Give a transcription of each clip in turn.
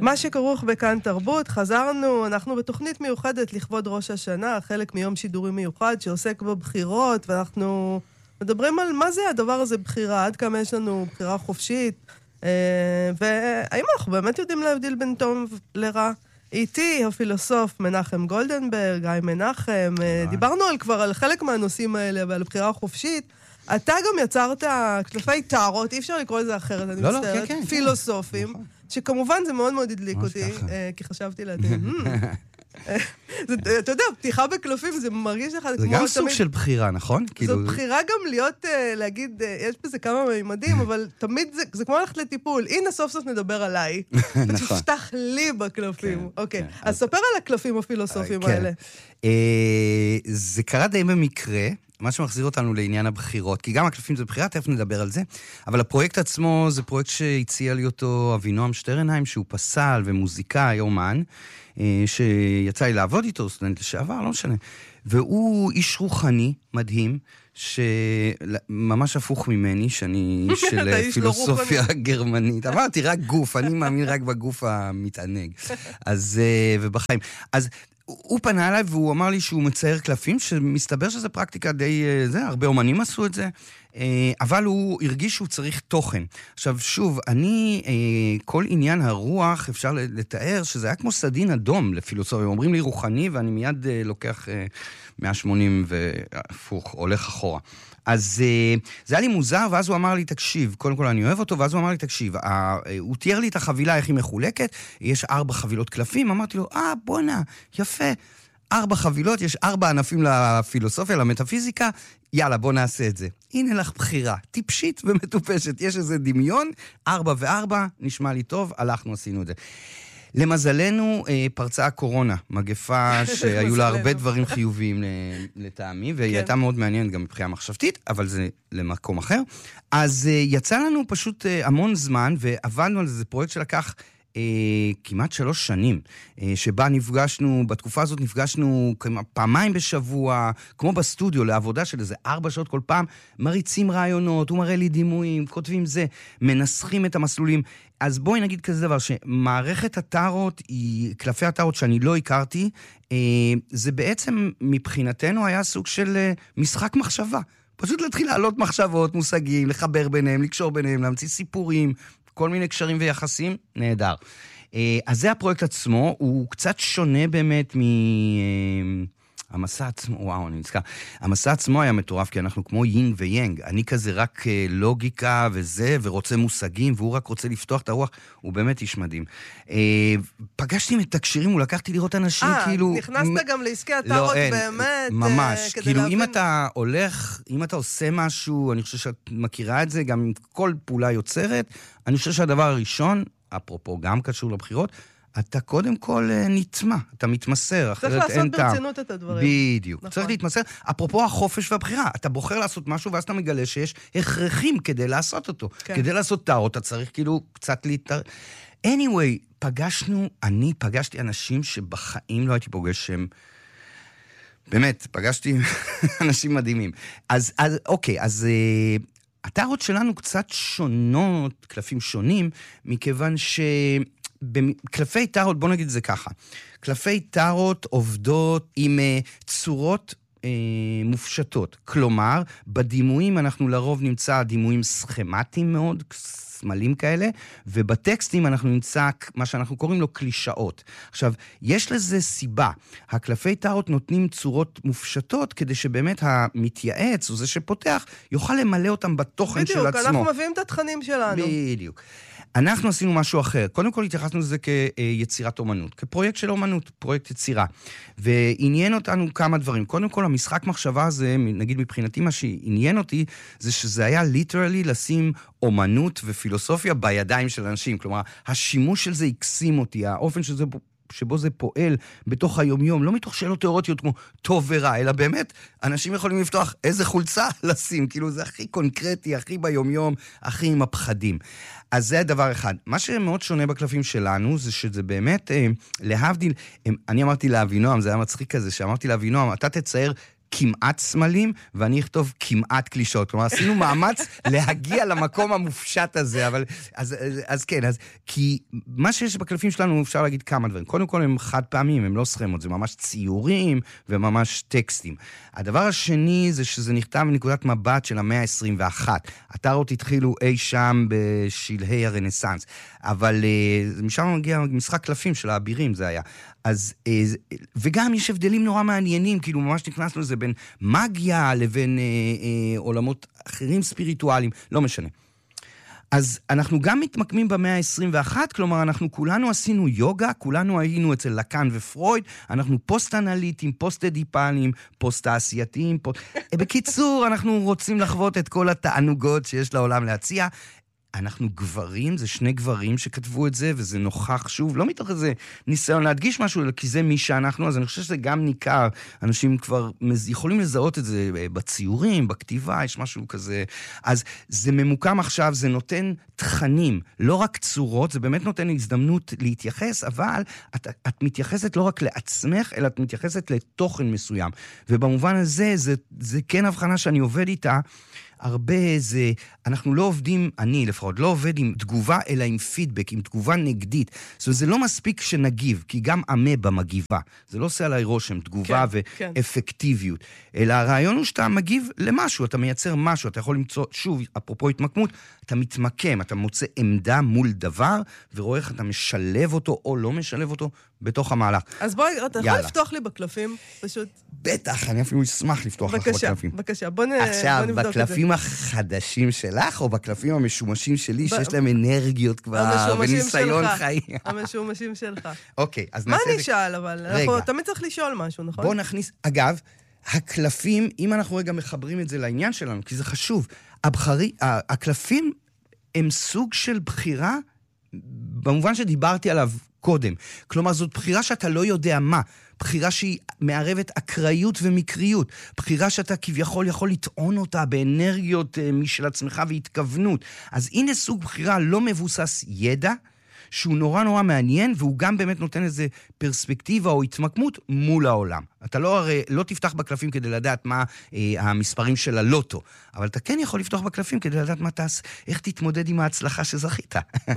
מה שכרוך בכאן תרבות, חזרנו, אנחנו בתוכנית מיוחדת לכבוד ראש השנה, חלק מיום שידורי מיוחד שעוסק בבחירות, ואנחנו מדברים על מה זה הדבר הזה בחירה, עד כמה יש לנו בחירה חופשית, והאם אנחנו באמת יודעים להבדיל בין טוב לרע? איתי הפילוסוף מנחם גולדנברג, היי מנחם, דיברנו כבר על חלק מהנושאים האלה ועל בחירה חופשית, אתה גם יצרת כלפי תארות, אי אפשר לקרוא לזה אחרת, אני מצטערת, פילוסופים, שכמובן זה מאוד מאוד הדליק אותי, כי חשבתי לעצמי, אתה יודע, פתיחה בקלפים, זה מרגיש לך... זה גם סוג של בחירה, נכון? זו בחירה גם להיות, להגיד, יש בזה כמה מימדים, אבל תמיד זה כמו ללכת לטיפול. הנה, סוף סוף נדבר עליי. ותפתח לי בקלפים. אוקיי, אז ספר על הקלפים הפילוסופיים האלה. זה קרה די במקרה, מה שמחזיר אותנו לעניין הבחירות, כי גם הקלפים זה בחירה, תכף נדבר על זה, אבל הפרויקט עצמו זה פרויקט שהציע לי אותו אבינועם שטרנהיים, שהוא פסל ומוזיקאי, אומן, שיצא לי לעבוד איתו, סטודנט לשעבר, לא משנה. והוא איש רוחני מדהים, שממש הפוך ממני, שאני איש של פילוסופיה גרמנית. אמרתי, רק גוף, אני מאמין רק בגוף המתענג. אז, ובחיים. אז הוא פנה אליי והוא אמר לי שהוא מצייר קלפים, שמסתבר שזה פרקטיקה די, הרבה אומנים עשו את זה, אבל הוא הרגיש שהוא צריך תוכן. עכשיו, שוב, כל עניין הרוח אפשר לתאר שזה היה כמו סדין אדום לפילוסופיה. אומרים לי רוחני, ואני מיד לוקח 180 והפוך, הולך אחורה. אז זה היה לי מוזר, ואז הוא אמר לי, תקשיב, קודם כל אני אוהב אותו, ואז הוא אמר לי, תקשיב, הוא תיאר לי את החבילה, איך היא מחולקת, יש 4 חבילות קלפים, אמרתי לו, בוא'נה, יפה, 4 חבילות, יש 4 ענפים לפילוסופיה, למטאפיזיקה, יאללה, בוא נעשה את זה. הנה לך בחירה, טיפשית ומטופשת, יש איזה דמיון, 4 ו4, נשמע לי טוב, הלכנו, עשינו את זה. למזלנו פרצה הקורונה, מגפה שהיו לה הרבה דברים חיוביים לטעמי, והיא הייתה מאוד מעניינת גם מבחינה מחשבתית, אבל זה למקום אחר. אז יצא לנו פשוט המון זמן, ועבדנו על זה פרויקט שלקח כמעט 3 שנים, שבה נפגשנו, בתקופה הזאת נפגשנו פעמיים בשבוע, כמו בסטודיו, לעבודה של איזה 4 שעות כל פעם, מריצים רעיונות, הוא מראה לי דימויים, כותבים זה, מנסחים את המסלולים. אז בואי נגיד כזה דבר, שמערכת הטארות, קלפי הטארות שאני לא הכרתי, זה בעצם מבחינתנו היה סוג של משחק מחשבה. פשוט להתחיל לעלות מחשבות, מושגים, לחבר ביניהם, לקשור ביניהם, להמציא סיפורים, כל מיני קשרים ויחסים, נהדר. אז זה הפרויקט עצמו, הוא קצת שונה באמת המסע עצמו, וואו, אני נזכר. המסע עצמו היה מטורף, כי אנחנו כמו יינג ויינג. אני כזה רק לוגיקה וזה, ורוצה מושגים, והוא רק רוצה לפתוח את הרוח. הוא באמת איש מדהים. פגשתי מתקשירים, הוא לקחתי לראות אנשים, כאילו... נכנסת גם לעסקי הטארות באמת. ממש. כאילו, אם אתה הולך, אם אתה עושה משהו, אני חושב שאת מכירה את זה, גם עם כל פעולה יוצרת, אני חושב שהדבר הראשון, אפרופו גם קשור לבחירות, אתה קודם כל נטמע, אתה מתמסר, אחרת אין טעם. צריך לעשות ברצינות את הדברים. בדיוק, נכון. צריך להתמסר. אפרופו החופש והבחירה, אתה בוחר לעשות משהו, ואז אתה מגלה שיש הכרחים כדי לעשות אותו. כן. כדי לעשות טארות, אתה צריך כאילו קצת anyway, אני פגשתי אנשים שבחיים לא הייתי פוגש שהם, באמת, פגשתי אנשים מדהימים. אוקיי, אז הטארות שלנו קצת שונות, קלפים שונים, מכיוון קלפי טארות, בוא נגיד את זה ככה, קלפי טארות עובדות עם צורות מופשטות. כלומר, בדימויים אנחנו לרוב נמצא דימויים סכמטיים מאוד, סמלים כאלה, ובטקסטים אנחנו נמצא מה שאנחנו קוראים לו קלישאות. עכשיו, יש לזה סיבה. הקלפי טארות נותנים צורות מופשטות, כדי שבאמת המתייעץ, או זה שפותח, יוכל למלא אותם בתוכן של עצמו. בדיוק, אנחנו מביאים את התכנים שלנו. בדיוק. אנחנו עשינו משהו אחר. קודם כל התייחסנו לזה כיצירת אומנות, כפרויקט של אומנות, פרויקט יצירה. ועניין אותנו כמה דברים. קודם כל, המשחק מחשבה הזה, נגיד מבחינתי מה שעניין אותי, זה שזה היה ליטרלי לשים אומנות ופילוסופיה בידיים של אנשים. כלומר, השימוש של זה יקסים אותי, האופן שבו זה פועל בתוך היום-יום, לא מתוך שאלות תיאורטיות כמו טוב ורע, אלא באמת, אנשים יכולים לפתוח איזה חולצה לשים, כאילו זה הכי קונקרטי, הכי ביום-יום, הכי עם הפחדים. אז זה הדבר אחד. מה שמאוד שונה בקלפים שלנו, זה שזה באמת, להבדיל, אני אמרתי לאבינועם, זה היה מצחיק כזה, שאמרתי לאבינועם, אתה תצייר כמעט סמלים, ואני אכתוב כמעט קלישות. כלומר, עשינו מאמץ להגיע למקום המופשט הזה, אבל, אז כן, כי מה שיש בקלפים שלנו אפשר להגיד כמה דברים. קודם כל הם חד פעמים, הם לא סכמות, זה ממש ציורים וממש טקסטים. הדבר השני זה שזה נכתב מנקודת מבט של המאה ה-21. הטארות התחילו אי שם בשלהי הרנסנס, אבל משם מגיע משחק קלפים של האבירים, זה היה. אז, וגם יש הבדלים נורא מעניינים, כאילו ממש נכנסנו לזה בין מגיה לבין עולמות אחרים ספיריטואליים, לא משנה. אז אנחנו גם מתמקמים במאה ה-21, כלומר אנחנו כולנו עשינו יוגה, כולנו היינו אצל לקן ופרויד, אנחנו פוסט-אנליטים, פוסט-אדיפליים, פוסט-תעשייתיים, בקיצור, אנחנו רוצים לחוות את כל התענוגות שיש לעולם להציע. אנחנו גברים, זה שני גברים שכתבו את זה, וזה נוכח שוב, לא מתוך איזה ניסיון להדגיש משהו, כי זה מי שאנחנו, אז אני חושב שזה גם ניכר, אנשים כבר יכולים לזהות את זה בציורים, בכתיבה, יש משהו כזה, אז זה ממוקם עכשיו, זה נותן תכנים, לא רק צורות, זה באמת נותן הזדמנות להתייחס, אבל את מתייחסת לא רק לעצמך, אלא את מתייחסת לתוכן מסוים, ובמובן הזה, זה כן הבחנה שאני עובד איתה, הרבה זה, אנחנו לא עובדים, אני לפחות, לא עובד עם תגובה, אלא עם פידבק, עם תגובה נגדית. זאת אומרת, זה לא מספיק שנגיב, כי גם אמבה מגיבה. זה לא עושה עליי רושם, תגובה ואפקטיביות. אלא הרעיון הוא שאתה מגיב למשהו, אתה מייצר משהו, אתה יכול למצוא, שוב, אפרופו התמקמות, אתה מתמקם, אתה מוצא עמדה מול דבר, ורואה איך אתה משלב אותו או לא משלב אותו בתוך המהלך. אז בואי, אתה יכול לפתוח לי בקלפים, פשוט. בטח, אני אפילו אשמח לפתוח לך בקלפים. בבקשה, בוא נבדוק את זה. עכשיו, בקלפים החדשים שלך, או בקלפים המשומשים שלי, שיש להם אנרגיות כבר, וניסיון חיים. המשומשים שלך. אוקיי, אז מה אני אשאל, אבל? אנחנו תמיד צריך לשאול משהו, נכון? בוא נכניס, אגב, הקלפים, אם אנחנו רגע מחברים את זה לעניין שלנו, כי זה חשוב, הקלפים הם סוג של בחירה, במובן שדיברתי עליו קודם. כלומר, זאת בחירה שאתה לא יודע מה. בחירה שהיא מערבת אקראיות ומקריות. בחירה שאתה כביכול יכול לטעון אותה באנרגיות משל עצמך והתכוונות. אז הנה סוג בחירה לא מבוסס ידע, שהוא נורא נורא מעניין, והוא גם באמת נותן איזו פרספקטיבה או התמקמות מול העולם. אתה לא תפתח בקלפים כדי לדעת מה המספרים של הלוטו, אבל אתה כן יכול לפתוח בקלפים כדי לדעת איך תתמודד עם ההצלחה שזכית.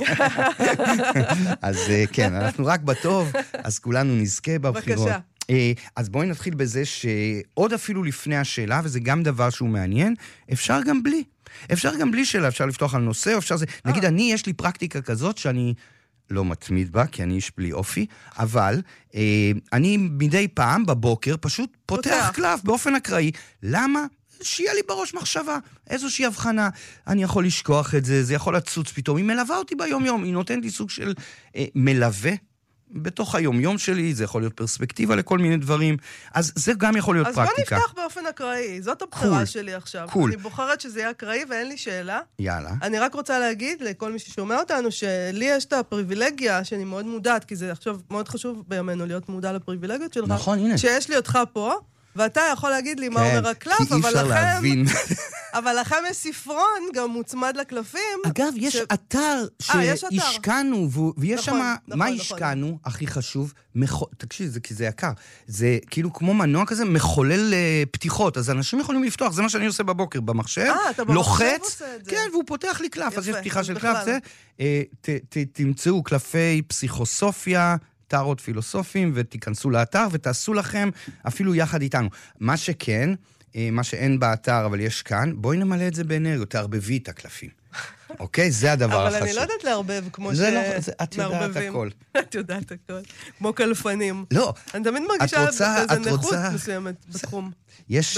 אז כן, אנחנו רק בטוב, אז כולנו נזכה בבחירות. בבקשה. אז בואי נתחיל בזה שעוד אפילו לפני השאלה, וזה גם דבר שהוא מעניין, אפשר גם בלי. אפשר גם בלי שאלה, אפשר לפתוח על נושא, או אפשר זה. נגיד, יש לי פרקטיקה כזאת שאני לא מתמיד בה, כי אני איש בלי אופי, אבל אני מדי פעם בבוקר פשוט פותח קלף באופן אקראי. למה? שיהיה לי בראש מחשבה, איזושהי הבחנה. אני יכול לשכוח את זה, זה יכול לצוץ פתאום. היא מלווה אותי ביום-יום, היא נותנת לי סוג של מלווה. בתוך היום-יום שלי, זה יכול להיות פרספקטיבה לכל מיני דברים, אז זה גם יכול להיות פרקטיקה. אז בוא נפתח באופן אקראי, זאת הבחירה שלי עכשיו. אני בוחרת שזה יהיה אקראי ואין לי שאלה. יאללה. אני רק רוצה להגיד לכל מי ששומע אותנו, שלי יש את הפריבילגיה, שאני מאוד מודעת, כי זה עכשיו מאוד חשוב בימינו להיות מודע לפריבילגיות שלך. נכון, הנה. שיש לי אותך פה, ואתה יכול להגיד לי מה אומר הקלף, כי אי אפשר להבין. אבל לכם יש ספרון גם מוצמד לקלפים. אגב, יש אתר שהשקענו, ויש שם, מה השקענו, הכי חשוב, תקשיב, כי זה יקר, זה כאילו כמו מנוע כזה, מחולל פתיחות, אז אנשים יכולים לפתוח, זה מה שאני עושה בבוקר במחשב, לוחץ, כן, והוא פותח לי קלף, אז יש פתיחה של קלף, זה, תמצאו קלפי פסיכוסופיה, טארות פילוסופיים, ותיכנסו לאתר, ותעשו לכם אפילו יחד איתנו. מה שכן, מה שאין באתר, אבל יש כאן, בואי נמלא את זה באנרגיות, תערבבי את הקלפים. אוקיי? זה הדבר החשוב. אבל אני לא יודעת לערבב כמו את יודעת הכל. את יודעת הכל. כמו קלפנים. לא. אני תמיד מרגישה איזו נכות מסוימת בתחום. יש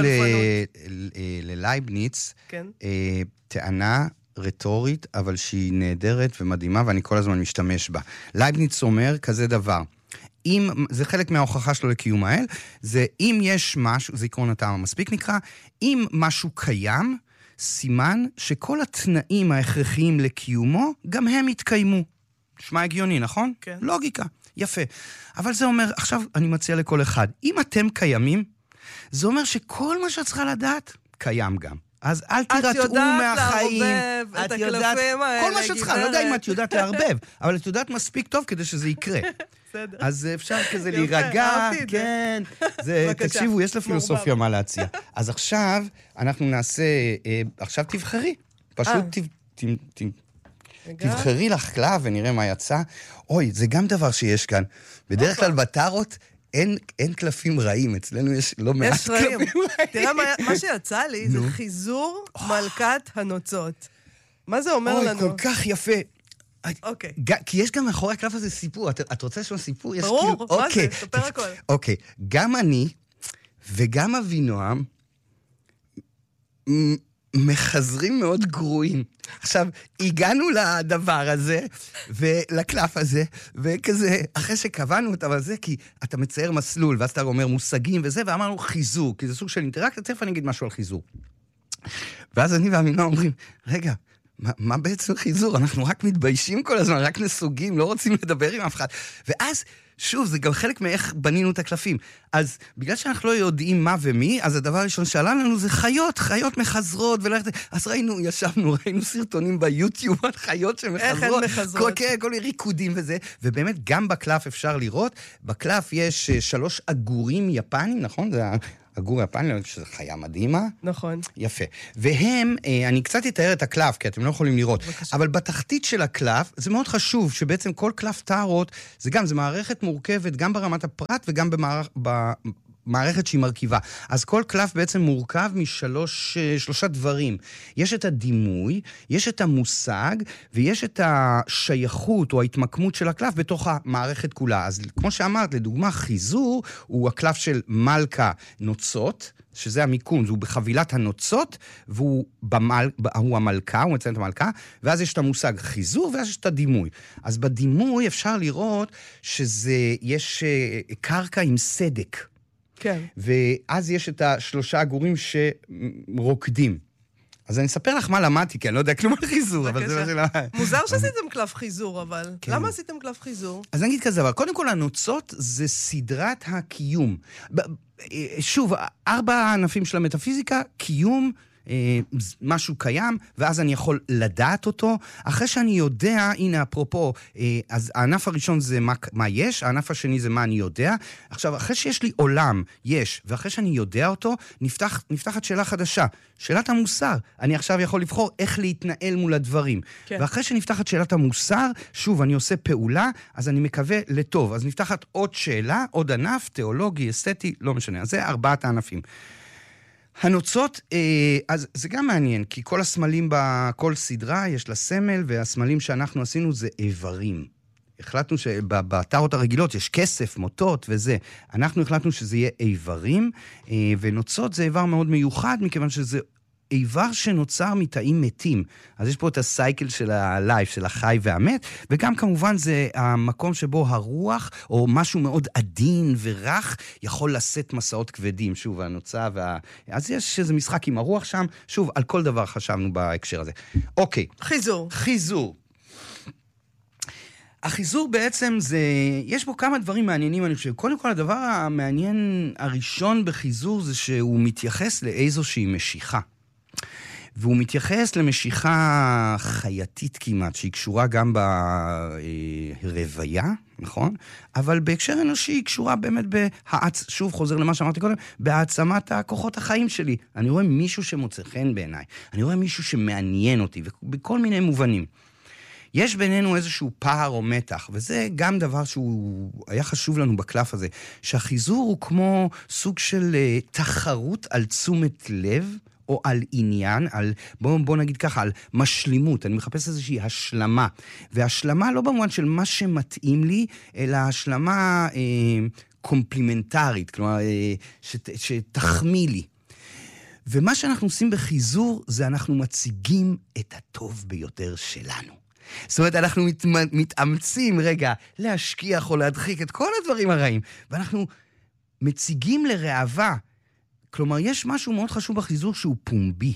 ללייבניץ טענה רטורית, אבל שהיא נהדרת ומדהימה, ואני כל הזמן משתמש בה. לייבניץ אומר כזה דבר, זה חלק מההוכחה שלו לקיום האל, זה אם יש משהו, זה עקרון הטעם המספיק נקרא, אם משהו קיים, סימן שכל התנאים ההכרחיים לקיומו, גם הם יתקיימו. נשמע הגיוני, נכון? כן. לוגיקה, יפה. אבל זה אומר, עכשיו אני מציע לכל אחד, אם אתם קיימים, זה אומר שכל מה שאת צריכה לדעת, קיים גם. אז אל תירתעו מהחיים. את יודעת לערבב את הקלפים האלה. כל מה שאת צריכה, לא יודע אם את יודעת לערבב, אבל את יודעת מספיק טוב כדי שזה יקרה. בסדר. אז אפשר כזה להירגע, כן. תקשיבו, יש לפילוסופיה מה להציע. אז עכשיו אנחנו נעשה, עכשיו תבחרי. פשוט תבחרי לך קלף ונראה מה יצא. אוי, זה גם דבר שיש כאן. בדרך כלל בטארות אין קלפים רעים, אצלנו יש לא מעט קלפים רעים. תראה, מה שיצא לי זה חיזור מלכת הנוצות. מה זה אומר לנו? אוי, כל כך יפה. אוקיי. כי יש גם מאחורי הקלף הזה סיפור. את רוצה לשמוע סיפור? ברור, מה זה? ספר הכל. אוקיי, גם אני וגם אבינועם מחזרים מאוד גרועים. עכשיו, הגענו לדבר הזה, ולקלף הזה, וכזה, אחרי שקבענו אותה על זה, כי אתה מצייר מסלול, ואז אתה אומר מושגים וזה, ואמרנו חיזור, כי זה סוג של אינטראקציה, תכף אני אגיד משהו על חיזור. ואז אני ואמינה אומרים, רגע, מה בעצם חיזור? אנחנו רק מתביישים כל הזמן, רק נסוגים, לא רוצים לדבר עם אף אחד. ואז, שוב, זה גם חלק מאיך בנינו את הקלפים. אז בגלל שאנחנו לא יודעים מה ומי, אז הדבר הראשון שעלה לנו זה חיות מחזרות, אז ישבנו, ראינו סרטונים ביוטיוב על חיות שמחזרות. איך הן מחזרות? כל ריקודים וזה, ובאמת גם בקלף אפשר לראות, בקלף יש 3 עגורים יפנים, נכון? זה הגור יפני, שזו חיה מדהימה. נכון. יפה. והם, אני קצת אתאר את הקלף, כי אתם לא יכולים לראות, בבקשה. אבל בתחתית של הקלף, זה מאוד חשוב, שבעצם כל קלף טארות, זה מערכת מורכבת, גם ברמת הפרט וגם במערכת שהיא מרכיבה. אז כל קלף בעצם מורכב משלושה דברים. יש את הדימוי, יש את המושג, ויש את השייכות או ההתמקמות של הקלף בתוך המערכת כולה. אז כמו שאמרת, לדוגמה, חיזור הוא הקלף של מלכה נוצות, שזה המיקום, הוא בחבילת הנוצות, והוא המלכה, הוא מציין את המלכה, ואז יש את המושג חיזור, ואז יש את הדימוי. אז בדימוי אפשר לראות יש קרקע עם סדק. כן. ואז יש את 3 עגורים שרוקדים. אז אני אספר לך מה למדתי, כי אני לא יודע כלום על חיזור, אבל זה מה שלא... מוזר שעשיתם קלף חיזור, אבל. למה עשיתם קלף חיזור? אז נגיד כזה דבר, קודם כל הנוצות זה סדרת הקיום. שוב, 4 ענפים של המטאפיזיקה, קיום, משהו קיים, ואז אני יכול לדעת אותו. אחרי שאני יודע, הנה אפרופו, אז הענף הראשון זה מה יש, הענף השני זה מה אני יודע. עכשיו, אחרי שיש לי עולם, יש, ואחרי שאני יודע אותו, נפתחת שאלה חדשה, שאלת המוסר. אני עכשיו יכול לבחור איך להתנהל מול הדברים. כן. ואחרי שנפתחת שאלת המוסר, שוב, אני עושה פעולה, אז אני מקווה לטוב. אז נפתחת עוד שאלה, עוד ענף, תיאולוגי, אסתטי, לא משנה. אז זה 4 הענפים. הנוצות, אז זה גם מעניין, כי כל הסמלים בכל סדרה יש לה סמל, והסמלים שאנחנו עשינו זה איברים. החלטנו שבטארות הרגילות יש כסף, מוטות וזה. אנחנו החלטנו שזה יהיה איברים, ונוצות זה איבר מאוד מיוחד, מכיוון שזה איבר שנוצר מתאים מתים. אז יש פה את הסייקל של הלייף, של החי והמת, וגם כמובן זה המקום שבו הרוח, או משהו מאוד עדין ורך, יכול לשאת מסעות כבדים. שוב, הנוצה אז יש איזה משחק עם הרוח שם, שוב, על כל דבר חשבנו בהקשר הזה. אוקיי. חיזור. החיזור בעצם יש בו כמה דברים מעניינים, אני חושב. קודם כל, הדבר המעניין הראשון בחיזור זה שהוא מתייחס לאיזושהי משיכה. והוא מתייחס למשיכה חייתית כמעט, שהיא קשורה גם ברוויה, נכון? אבל בהקשר אנושי היא קשורה באמת שוב חוזר למה שאמרתי קודם, בהעצמת הכוחות החיים שלי. אני רואה מישהו שמוצא חן בעיניי, אני רואה מישהו שמעניין אותי, ובכל מיני מובנים. יש בינינו איזשהו פער או מתח, וזה גם דבר שהוא היה חשוב לנו בקלף הזה, שהחיזור הוא כמו סוג של תחרות על תשומת לב, או על עניין, בוא נגיד ככה, על משלימות. אני מחפש איזושהי השלמה. והשלמה לא במובן של מה שמתאים לי, אלא השלמה קומפלימנטרית, כלומר, שתחמיא לי. ומה שאנחנו עושים בחיזור, זה אנחנו מציגים את הטוב ביותר שלנו. זאת אומרת, אנחנו מתאמצים רגע להשכיח או להדחיק את כל הדברים הרעים, ואנחנו מציגים לראווה. כלומר, יש משהו מאוד חשוב בחיזור שהוא פומבי,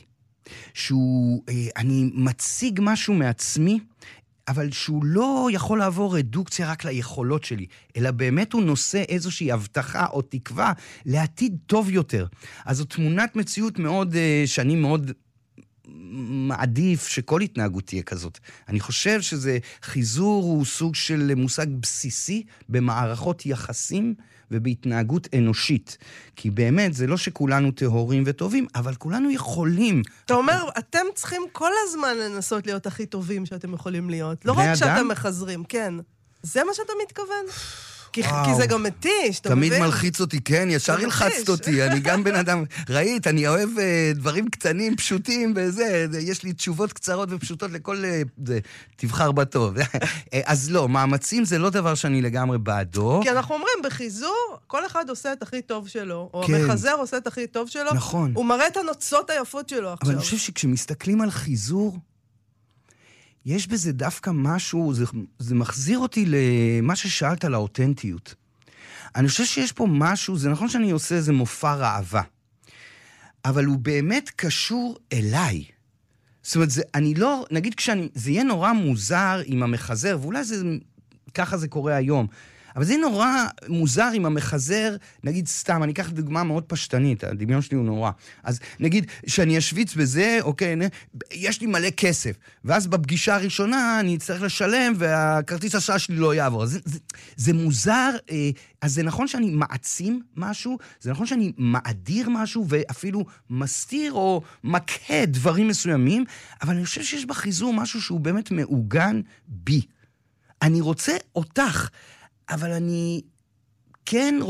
אני מציג משהו מעצמי, אבל שהוא לא יכול לעבור רדוקציה רק ליכולות שלי, אלא באמת הוא נושא איזושהי הבטחה או תקווה לעתיד טוב יותר. אז זו תמונת מציאות מאוד, שאני מאוד מעדיף שכל התנהגות תהיה כזאת. אני חושב שזה חיזור הוא סוג של מושג בסיסי במערכות יחסים ובהתנהגות אנושית. כי באמת זה לא שכולנו טהורים וטובים, אבל כולנו יכולים. אתה אומר, אתם צריכים כל הזמן לנסות להיות הכי טובים שאתם יכולים להיות. לא רק שאתם מחזרים, כן. זה מה שאתה מתכוון? כי זה גם מתיש, אתה מבין? תמיד מלחיץ אותי, כן, ישר הלחצת אותי, אני גם בן אדם, ראית, אני אוהב דברים קטנים, פשוטים, וזה, יש לי תשובות קצרות ופשוטות לכל, תבחר בטוב. אז לא, מאמצים זה לא דבר שאני לגמרי בעדו. כי אנחנו אומרים, בחיזור, כל אחד עושה את הכי טוב שלו, או המחזר עושה את הכי טוב שלו, נכון. הוא מראה את הנוצות היפות שלו עכשיו. אבל אני חושב שכשמסתכלים על חיזור, יש בזה דווקא משהו, זה מחזיר אותי למה ששאלת על האותנטיות. אני חושב שיש פה משהו, זה נכון שאני עושה איזה מופע ראווה, אבל הוא באמת קשור אליי. זאת אומרת, אני לא, נגיד זה יהיה נורא מוזר עם המחזר, ואולי ככה זה קורה היום, אבל זה נורא מוזר עם המחזר, נגיד סתם, אני אקח דוגמה מאוד פשטנית, הדמיון שלי הוא נורא. אז נגיד שאני אשוויץ בזה, אוקיי, יש לי מלא כסף, ואז בפגישה הראשונה אני צריך לשלם, והכרטיס השעה שלי לא יעבור. זה מוזר, אז זה נכון שאני מעצים משהו, זה נכון שאני מאדיר משהו, ואפילו מסתיר או מקה דברים מסוימים, אבל אני חושב שיש בחיזור משהו שהוא באמת מעוגן בי. אני רוצה אותך, אבל אני כן